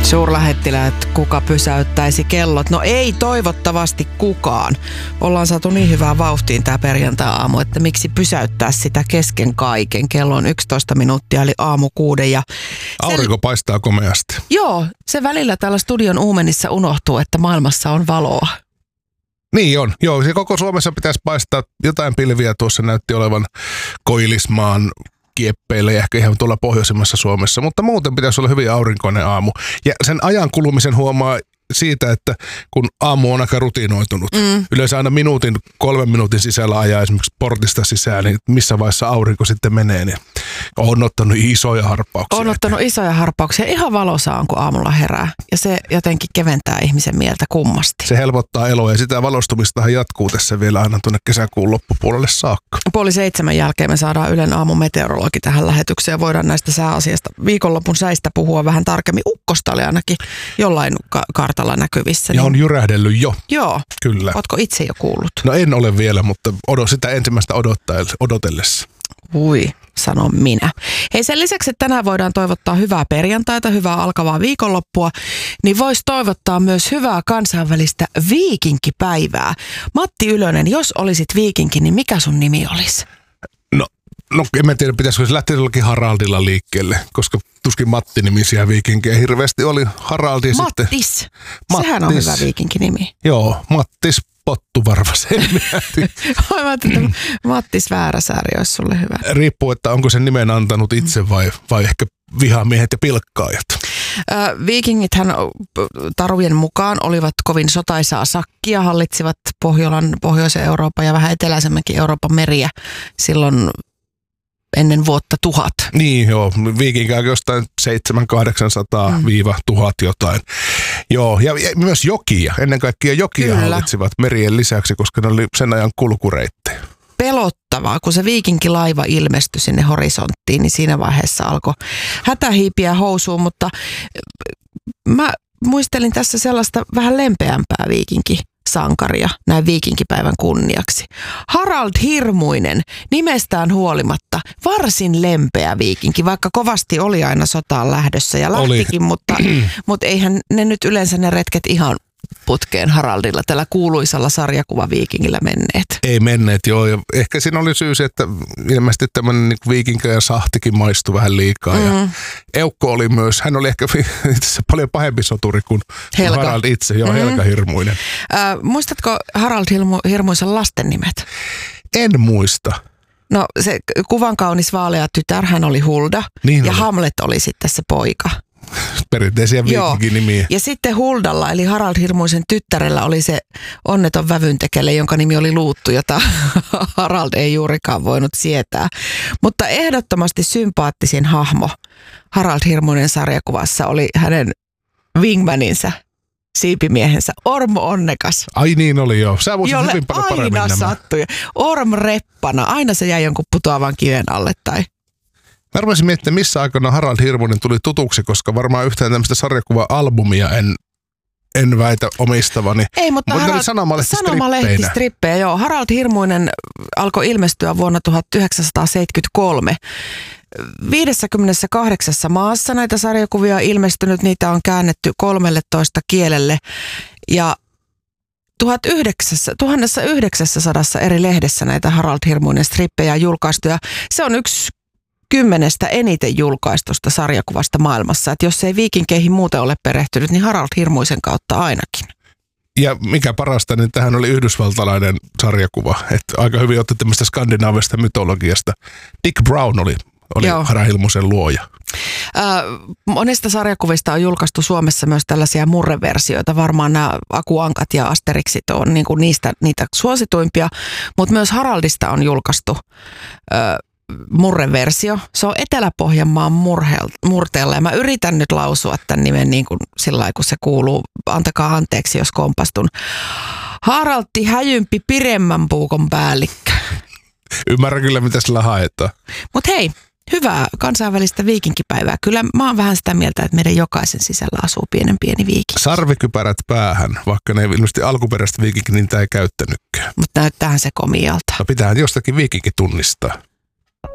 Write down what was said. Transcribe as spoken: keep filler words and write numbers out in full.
Suurlähettiläät, kuka pysäyttäisi kellot? No ei toivottavasti kukaan. Ollaan saatu niin hyvää vauhtiin tää perjantai-aamu, että miksi pysäyttää sitä kesken kaiken. Kello on yksitoista minuuttia, eli aamu kuuden. Ja aurinko sen... paistaa komeasti. Joo, se välillä täällä studion uumenissa unohtuu, että maailmassa on valoa. Niin on. Joo, se koko Suomessa pitäisi paistaa. Jotain pilviä tuossa näytti olevan Koillismaan kieppeillä ja ehkä ihan tuolla pohjoisemmassa Suomessa, mutta muuten pitäisi olla hyvin aurinkoinen aamu. Ja sen ajan kulumisen huomaa siitä, että kun aamu on aika rutinoitunut, mm. yleensä aina minuutin, kolmen minuutin sisällä ajaa esimerkiksi portista sisään, niin missä vaiheessa aurinko sitten menee, niin on ottanut isoja harppauksia. On ottanut isoja harppauksia. Ihan valossa on, kun aamulla herää. Ja se jotenkin keventää ihmisen mieltä kummasti. Se helpottaa eloa ja sitä valostumistahan jatkuu tässä vielä aina tuonne kesäkuun loppupuolelle saakka. Puoli seitsemän jälkeen me saadaan Ylen aamun meteorologi tähän lähetykseen ja voidaan näistä sääasiasta viikonlopun säistä puhua vähän tarkemmin. Ukkosta oli ainakin jollain ka- kartalla näkyvissä. Ja niin... on jyrähdellyt jo. Joo. Kyllä. Ootko itse jo kuullut? No en ole vielä, mutta odot, sitä ensimmäistä odotellessa. Ui, sanon minä. Hei, sen lisäksi, että tänään voidaan toivottaa hyvää perjantaita, hyvää alkavaa viikonloppua, niin voisi toivottaa myös hyvää kansainvälistä viikinkipäivää. Matti Ylönen, jos olisit viikinki, niin mikä sun nimi olisi? No, no en mä tiedä, pitäisikö se lähteä jollakin Haraldilla liikkeelle, koska tuskin Matti-nimisiä viikinkejä hirveästi oli. Haraldi Mattis. sitten. Sehän Mattis. on hyvä viikinkinimi. Joo, Mattis Pottuvarvasen. Mattis Vääräsääri olisi sulle hyvä. Riippuu, että onko sen nimen antanut itse vai, vai ehkä vihamiehet ja pilkkaajat. Äh, viikingithän tarujen mukaan olivat kovin sotaisaa sakkia, hallitsivat Pohjolan, Pohjoisen Euroopan ja vähän eteläisemmänkin Euroopan meriä silloin ennen vuotta tuhat. Niin joo, viikinkää jostain seitsemän kahdeksansataa tuhat jotain. Joo, ja, ja myös jokia, ennen kaikkea jokia Kyllä. hallitsivat merien lisäksi, koska ne oli sen ajan kulkureittejä. Pelottavaa, kun se viikinkilaiva ilmestyi sinne horisonttiin, niin siinä vaiheessa alkoi hätähiipiä housuun, mutta mä muistelin tässä sellaista vähän lempeämpää viikinkisankaria näin viikinkipäivän kunniaksi. Harald Hirmuinen, nimestään huolimatta, varsin lempeä viikinki, vaikka kovasti oli aina sotaan lähdössä ja lähtikin, mutta, mutta eihän ne nyt yleensä ne retket ihan putkeen Haraldilla, tällä kuuluisalla sarjakuvaviikingillä menneet. Ei menneet, joo. Ja ehkä siinä oli syy se, että ilmeisesti tämmöinen niin viikinkä ja sahtikin maistui vähän liikaa. Mm. Ja Eukko oli myös, hän oli ehkä itse paljon pahempi soturi kuin Helga. Harald itse, joo, mm. Helga Hirmuinen. Äh, muistatko Harald Hirmu, Hirmuisen lasten nimet? En muista. No se kuvan kaunis vaalea tytär, hän oli Hulda niin ja oli. Hamlet oli sitten se poika. Perinteisiä viikinkinimiä. Ja sitten Huldalla, eli Harald Hirmuisen tyttärellä, oli se onneton vävyntekele, jonka nimi oli Luuttu, jota Harald ei juurikaan voinut sietää. Mutta ehdottomasti sympaattisin hahmo Harald Hirmuinen sarjakuvassa oli hänen wingmaninsa, siipimiehensä, Ormo Onnekas. Ai niin oli joo. Sä muistat hyvin paljon paremmin aina sattui. Orm Reppana. Aina se jäi jonkun putoavan kiven alle tai... Mä rupesin miettimään, missä aikana Harald Hirmuinen tuli tutuksi, koska varmaan yhtään tämmöistä sarjakuva-albumia en, en väitä omistavani. Ei, mutta Harald, Harald, sanomalehtistrippejä, joo. Harald Hirmuinen alkoi ilmestyä vuonna tuhatyhdeksänsataaseitsemänkymmentäkolme. viidessäkymmenessäkahdeksaan maassa näitä sarjakuvia on ilmestynyt, niitä on käännetty kolmelletoista kielelle ja tuhatyhdeksänsataa eri lehdessä näitä Harald Hirmuinen strippejä on julkaistu ja se on yksi kymmenestä eniten julkaistusta sarjakuvasta maailmassa. Että jos ei viikinkeihin muuten ole perehtynyt, niin Harald Hirmuisen kautta ainakin. Ja mikä parasta, niin tähän oli yhdysvaltalainen sarjakuva. Että aika hyvin otti tämmöistä skandinaavista mytologiasta. Dick Brown oli, oli Harald Hirmuisen luoja. Äh, monesta sarjakuvista on julkaistu Suomessa myös tällaisia murreversioita. Varmaan nämä Akuankat ja Asterixit on niin kuin niistä, niitä suosituimpia. Mutta myös Haraldista on julkaistu äh, murreversio. Se on Etelä-Pohjanmaan murteella ja mä yritän nyt lausua tämän nimen niin kuin sillä lailla, kun se kuuluu. Antakaa anteeksi, jos kompastun. Haraltti häjympi piremmän puukon päällikkö. Ymmärrän kyllä, mitä sillä haetaan. Mut hei, hyvää kansainvälistä viikinkipäivää. Kyllä mä oon vähän sitä mieltä, että meidän jokaisen sisällä asuu pienen pieni viikinki. Sarvikypärät päähän, vaikka ne ilmeisesti alkuperäistä viikinki, niin niitä ei käyttänytkään. Mutta näyttäähän se komialta. No pitäähän jostakin viikinki tunnistaa.